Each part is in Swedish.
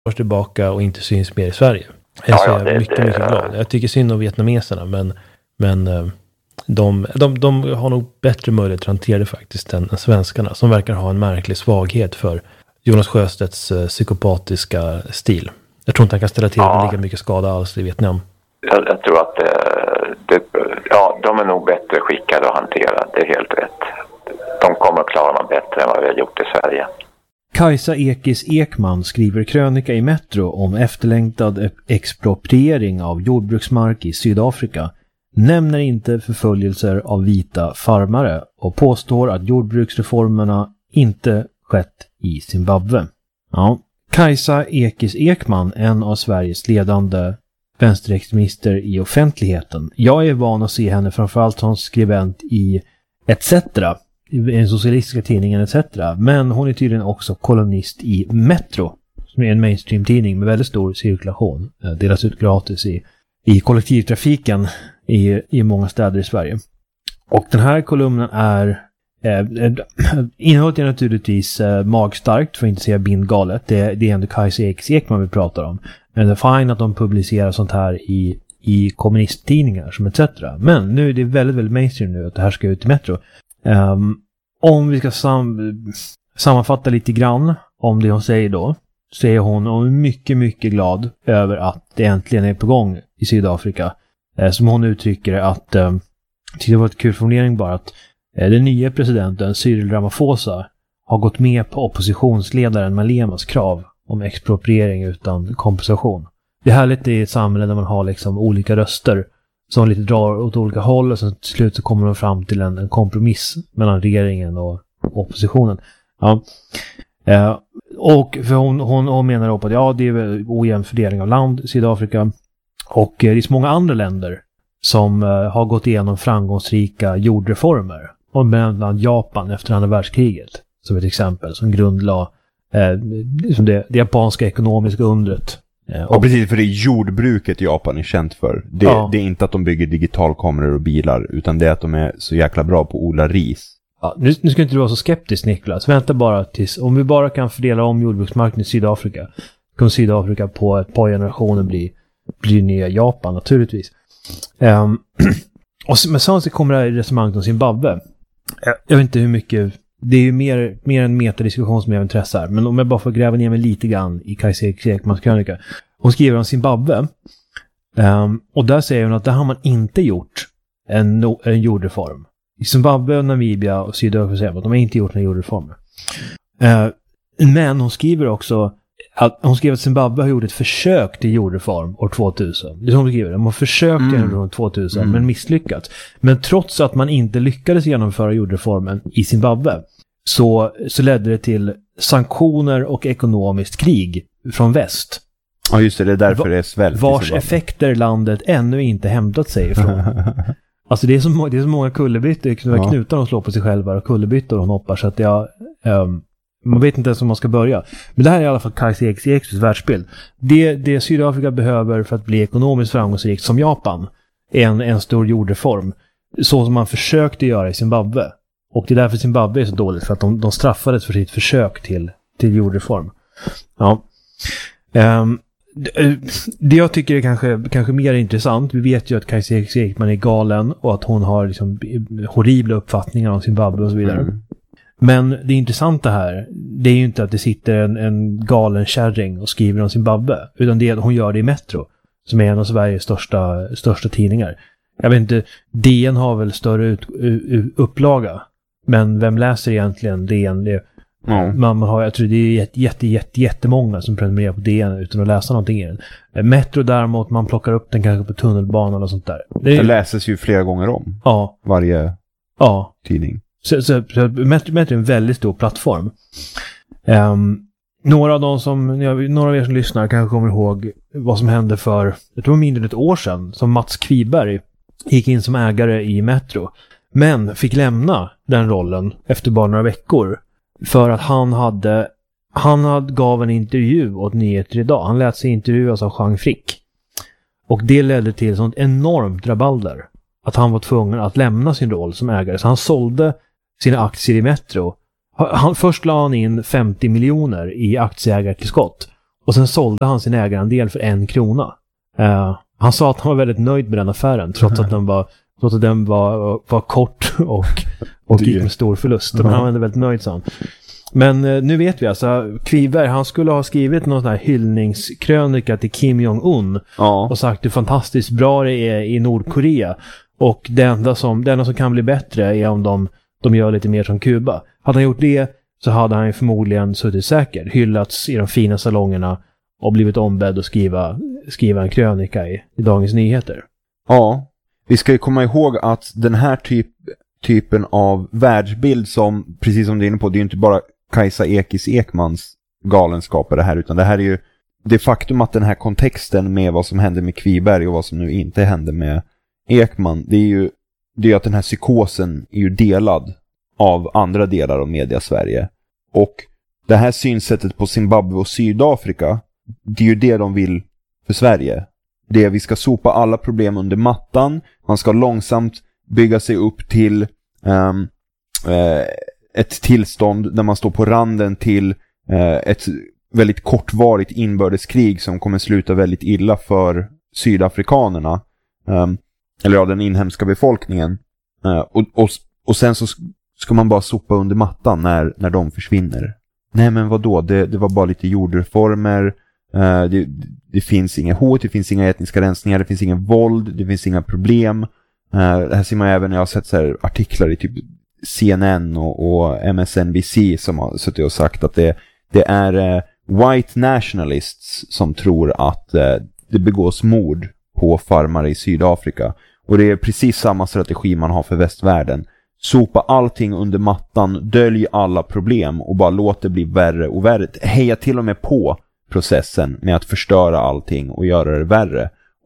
år tillbaka och inte syns mer i Sverige. Jag är mycket glad. Jag tycker synd om vietnameserna, men de har nog bättre möjlighet att hantera det faktiskt än svenskarna, som verkar ha en märklig svaghet för Jonas Sjöstedts psykopatiska stil. Jag tror inte han kan ställa till lika mycket skada alls i Vietnam. Jag tror att de är nog bättre skickade att hantera, det är helt rätt. De kommer att klara dem bättre än vad vi har gjort i Sverige. Kajsa Ekis Ekman skriver krönika i Metro om efterlängtad expropriering av jordbruksmark i Sydafrika, nämner inte förföljelser av vita farmare och påstår att jordbruksreformerna inte skett i Zimbabwe. Ja, Kajsa Ekis Ekman, en av Sveriges ledande vänsterextremister i offentligheten. Jag är van att se henne framförallt som skribent i ETC, i den socialistiska tidningen ETC, men hon är tydligen också kolumnist i Metro, som är en mainstream-tidning med väldigt stor cirkulation. Delas ut gratis i kollektivtrafiken i många städer i Sverige. Och den här kolumnen innehållet är naturligtvis magstarkt, för att inte säga bindgalet. Det är ändå Kajsa Ekman vi pratar om. Men det är fine att de publicerar sånt här i kommunisttidningar som etc. Men nu är det väldigt, väldigt mainstream nu att det här ska ut i Metro. Om vi ska sammanfatta lite grann om det hon säger då, så är hon mycket, mycket glad över att det äntligen är på gång i Sydafrika. Som hon uttrycker att det var ett kul formulering bara, att den nya presidenten Cyril Ramaphosa har gått med på oppositionsledaren Malemas krav om expropriering utan kompensation. Det är härligt i ett samhälle där man har liksom olika röster som lite drar åt olika håll, och sen till slut så kommer de fram till en kompromiss mellan regeringen och oppositionen. Ja. Och för hon menar då på att det är väl ojämn fördelning av land i Sydafrika, och det är så många andra länder som har gått igenom framgångsrika jordreformer, och bland annat Japan efter andra världskriget som ett exempel, som grundlade liksom det japanska ekonomiska undret. Och precis, för det är jordbruket Japan är känt för. Det är inte att de bygger digitalkameror och bilar, utan det är att de är så jäkla bra på att odla ris. Ja, nu ska inte du vara så skeptisk, Niklas. Vänta bara tills, om vi bara kan fördela om jordbruksmarknaden i Sydafrika, kommer Sydafrika på ett par generationer bli nya Japan naturligtvis. Men sen så kommer det här resonemanget om Zimbabwe. Jag vet inte hur mycket, det är ju mer en metadiskussion som är av intresse här, men om jag bara får gräva ner mig lite grann i Kajsa Ekmans krönika. Hon skriver om Zimbabwe, och där säger hon att det har man inte gjort en jordreform. I Zimbabwe, Namibia och Sydafrika säger att de har inte gjort några jordreformer. Men hon skriver också att Zimbabwe har gjort ett försök till jordreform år 2000. Det är som hon skriver. De har försökt genomföra 2000 men misslyckats. Men trots att man inte lyckades genomföra jordreformen i Zimbabwe, så ledde det till sanktioner och ekonomiskt krig från väst. Ja, just det är därför det är svält. Vars effekter landet ännu inte hämtat sig ifrån. Alltså det är så många kullerbyttor, knutar de slår på sig själva och kullerbyttor de hoppar, så att man vet inte ens om man ska börja. Men det här är i alla fall Kajsa Ekis världsbild. Det Sydafrika behöver för att bli ekonomiskt framgångsrikt som Japan är en stor jordreform, så som man försökte göra i Zimbabwe. Och det är därför Zimbabwe är så dåligt, för att de straffades för sitt försök till jordreform. Ja. Det jag tycker är kanske mer intressant, vi vet ju att Kajsa Ekman är galen och att hon har liksom horribla uppfattningar om Zimbabwe och så vidare. Men det intressanta här, det är ju inte att det sitter en galen kärring och skriver om Zimbabwe, utan det är att hon gör det i Metro, som är en av Sveriges största tidningar. Jag vet inte, DN har väl större upplaga, men vem läser egentligen DN? Man har, jag tror det är jättemånga som prenumererar på DN utan att läsa någonting i den. Metro däremot, man plockar upp den kanske på tunnelbanan och sånt där. Det läses ju flera gånger om. Ja. Varje tidning. Så Metro är en väldigt stor plattform. Några av er som lyssnar kanske kommer ihåg vad som hände för, jag tror mindre än ett år sedan, som Mats Kviberg gick in som ägare i Metro, men fick lämna den rollen efter bara några veckor för att han gav en intervju åt Nyheter idag. Han lät sig intervjuas av Jean Frick, och det ledde till sånt enormt rabalder att han var tvungen att lämna sin roll som ägare. Så han sålde sina aktier i Metro. Först la han in 50 miljoner i aktieägartillskott, Och sen sålde han sin ägarandel för 1 krona. Han sa att han var väldigt nöjd med den affären, trots att den var kort och gick med stor förlust. Men han var väldigt nöjd, sa han. Men nu vet vi alltså, Kviberg, han skulle ha skrivit någon sån här hyllningskrönika till Kim Jong-Un och sagt hur fantastiskt bra det är i Nordkorea. Och det enda som kan bli bättre är om de gör lite mer som Kuba. Hade han gjort det så hade han förmodligen suttit säker, hyllats i de fina salongerna och blivit ombedd att skriva en krönika i Dagens Nyheter. Ja, vi ska ju komma ihåg att den här typen av världsbild som, precis som du är inne på, det är ju inte bara Kajsa Ekis Ekmans galenskaper det här, utan det här är ju det faktum att den här kontexten med vad som hände med Kviberg och vad som nu inte hände med Ekman, det är att den här psykosen är ju delad av andra delar av media Sverige. Och det här synsättet på Zimbabwe och Sydafrika, det är ju det de vill för Sverige. Det är vi ska sopa alla problem under mattan, man ska långsamt bygga sig upp till ett tillstånd där man står på randen till ett väldigt kortvarigt inbördeskrig som kommer sluta väldigt illa för sydafrikanerna, eller den inhemska befolkningen, och sen så ska man bara sopa under mattan när de försvinner. Nej, men vadå? Det var bara lite jordreformer, det finns inga hot, det finns inga etniska rensningar, det finns ingen våld, det finns inga problem. Det här ser man även, jag har sett så här artiklar i typ CNN och MSNBC som har suttit och sagt att det är white nationalists som tror att det begås mord på farmare i Sydafrika. Och det är precis samma strategi man har för västvärlden. Sopa allting under mattan, dölj alla problem och bara låt det bli värre och värre. Heja till och med på processen med att förstöra allting och göra det värre.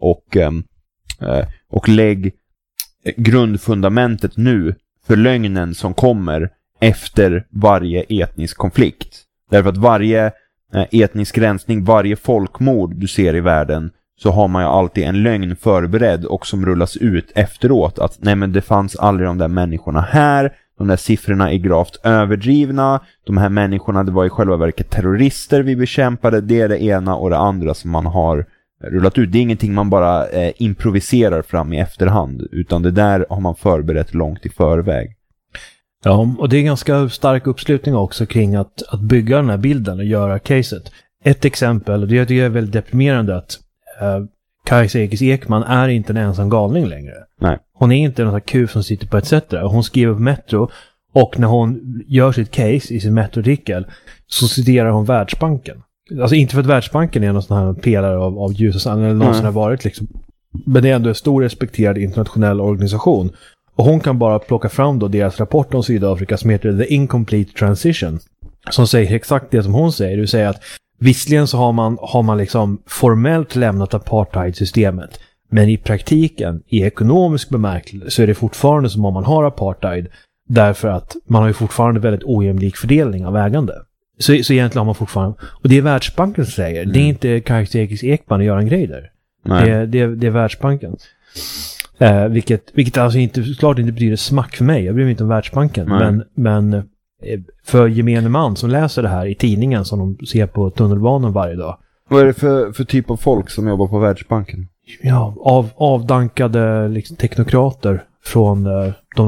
Och lägg grundfundamentet nu för lögnen som kommer efter varje etnisk konflikt. Därför att varje etnisk rensning, varje folkmord du ser i världen, så har man ju alltid en lögn förberedd och som rullas ut efteråt. Att nej, men det fanns aldrig de där människorna här. De där siffrorna är gravt överdrivna. De här människorna, det var i själva verket terrorister vi bekämpade. Det är det ena och det andra som man har rullat ut. Det är ingenting man bara improviserar fram i efterhand. Utan det där har man förberett långt i förväg. Ja, och det är ganska stark uppslutning också kring att bygga den här bilden och göra caset. Ett exempel, och det är väldigt deprimerande, att Kajsa Ekis Ekman är inte en ensam galning längre. Nej. Hon är inte en sån kuf som sitter på ett sätt där. Hon skriver på Metro, och när hon gör sitt case i sin Metro-artikel så citerar hon Världsbanken. Alltså inte för att Världsbanken är någon sån här pelare av ljus och sand eller någonsin har varit liksom. Men det är ändå en stor respekterad internationell organisation. Och hon kan bara plocka fram då deras rapport om Sydafrika som heter The Incomplete Transition. Som säger exakt det som hon säger. Du säger att visserligen så har man liksom formellt lämnat apartheidsystemet. Men i praktiken, i ekonomisk bemärkelse, så är det fortfarande som om man har apartheid. Därför att man har ju fortfarande väldigt ojämlik fördelning av ägande. Så egentligen har man fortfarande... Och det är Världsbanken som säger. Det är inte Kajsa Ekis Ekman och Göran Greider. Det är Världsbanken. Vilket alltså klart inte betyder smack för mig. Jag bryr mig inte om Världsbanken. Men för gemene man som läser det här i tidningen som de ser på tunnelbanan varje dag. Vad är det för typ av folk som jobbar på Världsbanken? Ja, avdankade liksom, teknokrater från de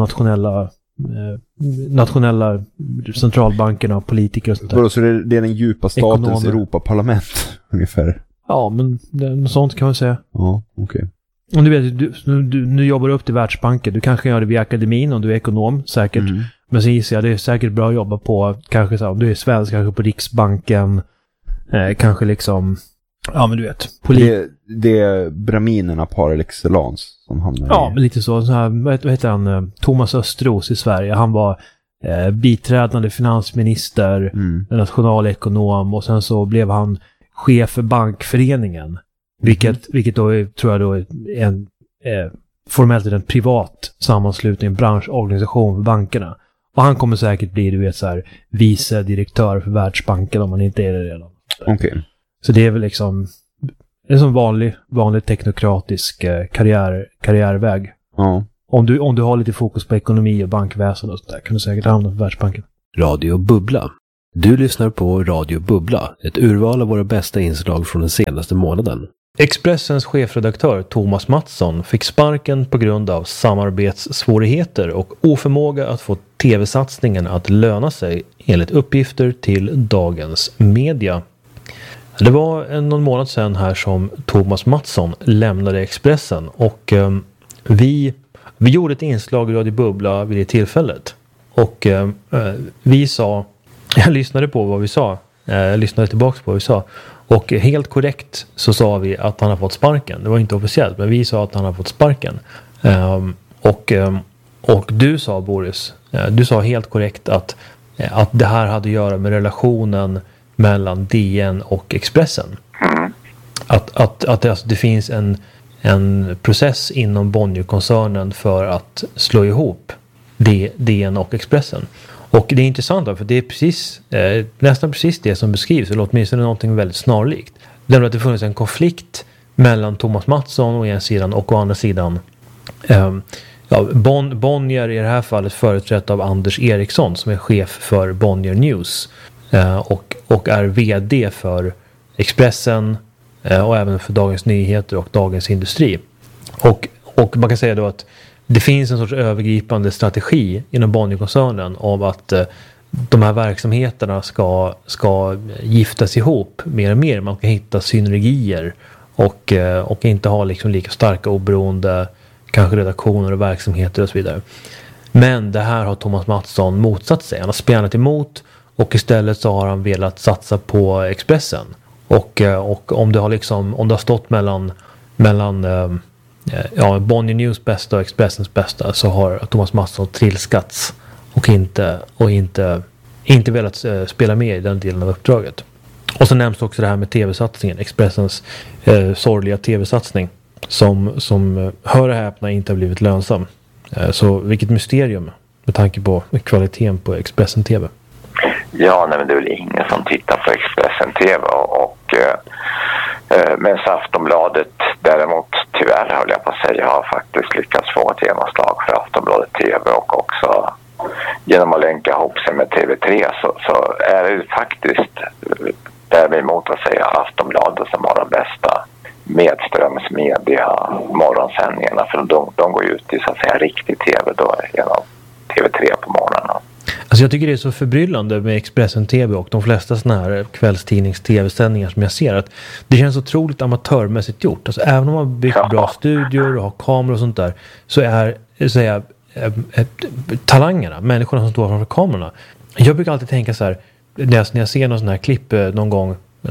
nationella centralbankerna och politiker och sånt där. Så det är den djupa statens Europaparlament ungefär? Ja, men något sånt kan man säga. Ja, okej. Om du vet, nu jobbar du upp till Världsbanken. Du kanske gör det via akademin om du är ekonom, säkert. Men så gissar jag, det är säkert bra att jobba på, kanske så, om du är svensk, kanske på Riksbanken. Kanske liksom, ja men du vet. Det är braminerna par excellence som hamnar ja, men lite så här, vad heter han? Thomas Östros i Sverige. Han var biträdande finansminister, nationalekonom, och sen så blev han chef för bankföreningen. Vilket då tror jag då är en formellt en privat sammanslutning, branschorganisation för bankerna. Och han kommer säkert bli, du vet, så här, vice direktör för Världsbanken om han inte är det redan. Okay. Så det är väl liksom en sån vanlig teknokratisk karriärväg. Ja. Om du har lite fokus på ekonomi och bankväsen och sådär, kan du säkert hamna på Världsbanken. Radio Bubbla. Du lyssnar på Radio Bubbla, ett urval av våra bästa inslag från den senaste månaden. Expressens chefredaktör Thomas Mattsson fick sparken på grund av samarbetssvårigheter och oförmåga att få tv-satsningen att löna sig enligt uppgifter till Dagens Media. Det var någon månad sedan här som Thomas Mattsson lämnade Expressen och vi gjorde ett inslag i Radio Bubbla vid det tillfället. Och vi sa, jag lyssnade på vad vi sa, jag lyssnade tillbaka på vad vi sa. Och helt korrekt så sa vi att han har fått sparken. Det var inte officiellt, men vi sa att han har fått sparken. Och du sa, Boris, du sa helt korrekt att det här hade att göra med relationen mellan DN och Expressen. Att det finns en process inom Bonnier-koncernen för att slå ihop DN och Expressen. Och det är intressant för det är precis, nästan precis det som beskrivs, eller åtminstone någonting väldigt snarlikt. Det är att det funnits en konflikt mellan Thomas Mattsson å ena sidan och å andra sidan Bonnier i det här fallet företrätt av Anders Eriksson som är chef för Bonnier News och är vd för Expressen och även för Dagens Nyheter och Dagens Industri. Och man kan säga då att det finns en sorts övergripande strategi inom Bonnier-koncernen av att de här verksamheterna ska giftas ihop mer och mer. Man kan hitta synergier och inte ha liksom lika starka oberoende kanske redaktioner och verksamheter och så vidare. Men det här har Thomas Mattsson motsatt sig. Han har spjärnat emot och istället så har han velat satsa på Expressen. Och om det har stått mellan Bonnier News bästa och Expressens bästa så har Thomas Mattsson trilskats och inte velat spela med i den delen av uppdraget. Och så nämns också det här med tv-satsningen, Expressens sorgliga tv-satsning som hör och häpna inte har blivit lönsam. Så vilket mysterium med tanke på kvaliteten på Expressen TV. Ja, men det är väl ingen som tittar på Expressen TV men Aftonbladet däremot tyvärr höll jag på att säga har faktiskt lyckats få ett genomslag för Aftonbladet TV och också genom att länka ihop sig med TV3 så är det ju faktiskt däremot att säga Aftonbladet som har de bästa medströmsmedia morgonsändningarna för de går ut i så att säga riktig TV då genom TV3 på morgonen. Alltså jag tycker det är så förbryllande med Expressen TV och de flesta såna här kvällstidnings-tv-sändningar som jag ser att det känns otroligt amatörmässigt gjort. Alltså även om man har byggt bra studior och har kameror och sånt där så är talangerna, människorna som står framför kamerorna. Jag brukar alltid tänka så här när jag ser någon sån här klipp någon gång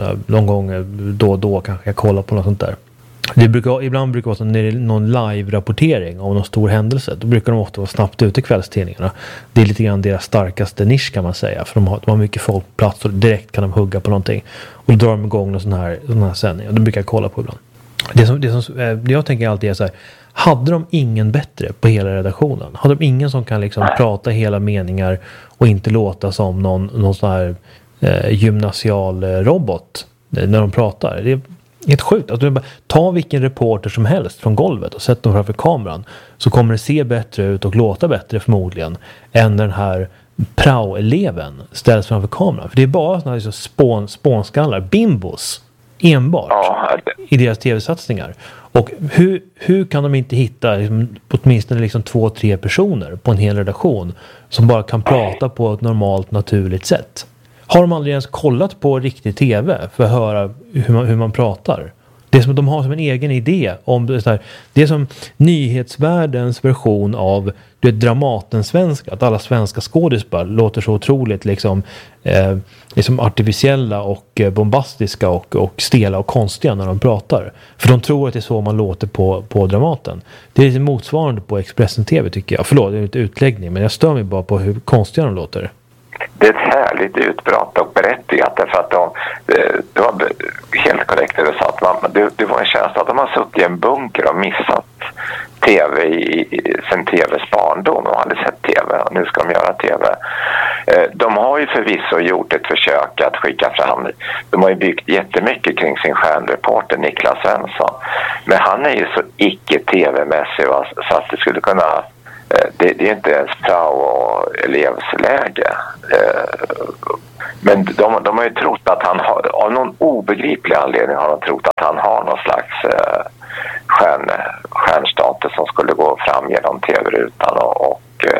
då och då kanske jag kollar på något sånt där. Ibland brukar det vara någon live-rapportering om någon stor händelse. Då brukar de ofta vara snabbt ute i kvällstidningarna. Det är lite grann deras starkaste nisch kan man säga. För de har mycket folk på plats och direkt kan de hugga på någonting. Och då drar de igång någon sån här sändning. Och det brukar jag kolla på ibland. Det jag tänker alltid är så här. Hade de ingen bättre på hela redaktionen? Hade de ingen som kan liksom prata hela meningar och inte låta som någon sån här gymnasial robot när de pratar? Det är helt sjukt. Att ta vilken reporter som helst från golvet och sätt dem framför kameran så kommer det se bättre ut och låta bättre förmodligen än den här prao-eleven ställs framför kameran. För det är bara såna här spånskallar, bimbos enbart i deras tv-satsningar. Och hur kan de inte hitta åtminstone 2-3 personer på en hel redaktion som bara kan prata på ett normalt, naturligt sätt? Har de aldrig ens kollat på riktig tv för att höra hur man pratar? Det är som att de har som en egen idé om det här. Det är som nyhetsvärldens version av Dramaten-svenska. Att alla svenska skådespelare låter så otroligt liksom artificiella och bombastiska och stela och konstiga när de pratar. För de tror att det är så man låter på Dramaten. Det är lite motsvarande på Expressen TV tycker jag. Förlåt, det är lite utläggning men jag stör mig bara på hur konstiga de låter. Det är ett härligt utbrott och berättigat därför att det var helt korrekt det du sa att det var en känsla att de har suttit i en bunker och missat tv sen tvs barndom. De hade sett tv och nu ska de göra tv. De har ju förvisso gjort ett försök att skicka fram. De har ju byggt jättemycket kring sin stjärnreporter Niklas Svensson. Men han är ju så icke-tv-mässig så att det skulle kunna... Det är inte ens prao och elevsläge. Men de har ju trott att han har, av någon obegriplig anledning har de trott att han har någon slags stjärnstatus som skulle gå fram genom tv-rutan och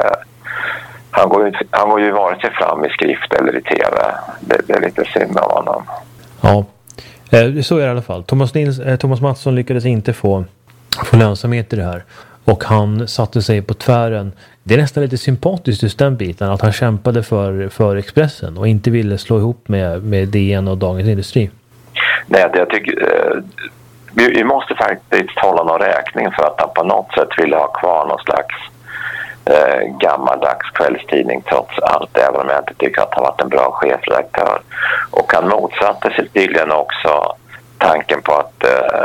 han går ju vare sig fram i skrift eller i tv. Det är lite synd av honom. Ja, så är det i alla fall. Thomas Mattsson lyckades inte få lönsamhet i det här. Och han satte sig på tvären. Det är nästan lite sympatiskt just den biten. Att han kämpade för Expressen och inte ville slå ihop med DN och Dagens Industri. Nej, jag tycker... Vi måste faktiskt hålla någon räkning för att han på något sätt ville ha kvar någon slags gammaldags kvällstidning trots allt, även om jag inte tycker att han varit en bra chefredaktör. Och han motsatte sig tydligen också tanken på att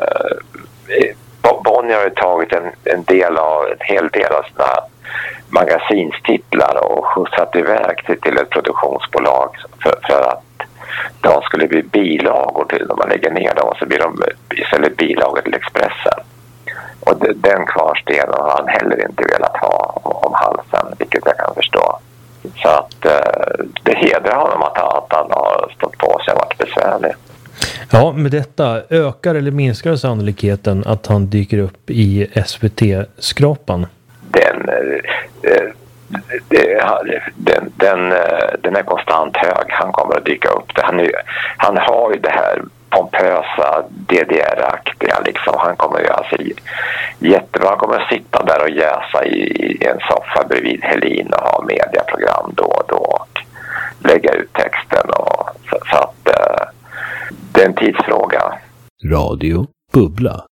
Bonnier har ju tagit en hel del av sina magasinstitlar och skjutsat iväg till ett produktionsbolag för att de skulle bli bilagor till när man lägger ner dem, och så blir de istället bilagor till Expressen. Och den kvarstenen har han heller inte velat ha om halsen, vilket jag kan förstå. Så att det hedrar honom att han har stått på sig och varit besvärlig. Ja, med detta ökar eller minskar sannolikheten att han dyker upp i SVT-skrapan? Den är konstant hög. Han kommer att dyka upp. Han har ju det här pompösa DDR-aktiga liksom. Han kommer ju jättebra. Han kommer att sitta där och jäsa i en soffa bredvid Helin och ha mediaprogram då och då och lägga ut texten och så att det är en tidsfråga. Radio Bubbla.